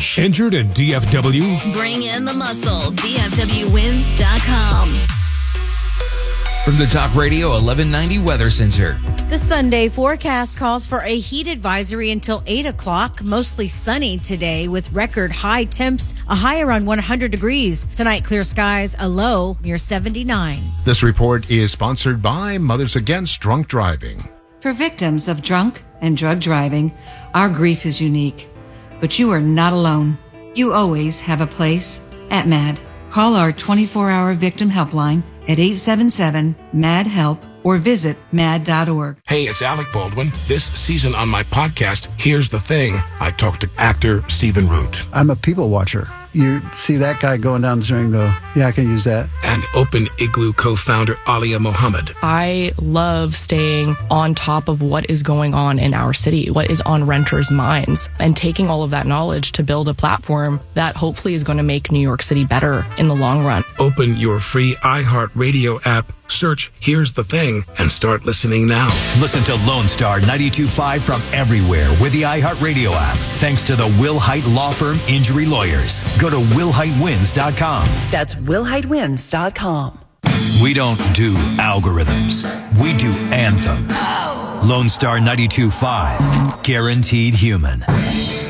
Revenge. Injured in DFW? Bring in the muscle. DFWwins.com. From the Talk Radio 1190 Weather Center. The Sunday forecast calls for a heat advisory until 8 o'clock. Mostly sunny today with record high temps, a high around 100 degrees. Tonight, clear skies, a low near 79. This report is sponsored by Mothers Against Drunk Driving. For victims of drunk and drug driving, our grief is unique. But you are not alone. You always have a place at MAD. Call our 24-hour victim helpline at 877-MAD-HELP or visit mad.org. Hey, it's Alec Baldwin. This season on my podcast, Here's the Thing, I talked to actor Stephen Root. I'm a people watcher. You see that guy going down the street and go, yeah, I can use that. And Open Igloo co-founder Alia Mohammed. I love staying on top of what is going on in our city, what is on renters' minds, and taking all of that knowledge to build a platform that hopefully is going to make New York City better in the long run. Open your free iHeartRadio app, search Here's the Thing, and start listening now. Listen to Lone Star 92.5 from everywhere with the iHeartRadio app. Thanks to the Will Hite Law Firm Injury Lawyers. Go to willhitewins.com. That's willhitewins.com. We don't do algorithms. We do anthems. Lone Star 92.5. Guaranteed human.